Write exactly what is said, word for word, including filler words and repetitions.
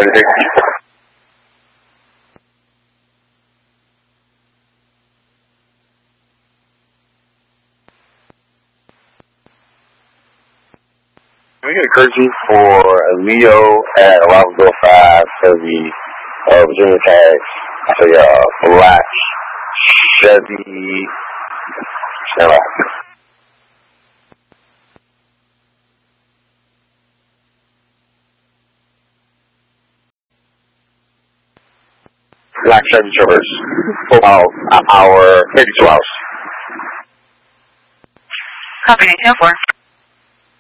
thirty-six. Can we get a courtesy for Leo at eleven oh five for the uh, Virginia Tax, the uh, black Chevy. Uh, black Chevy Traverse for about an hour, maybe two hours. Copy, nineteen oh four.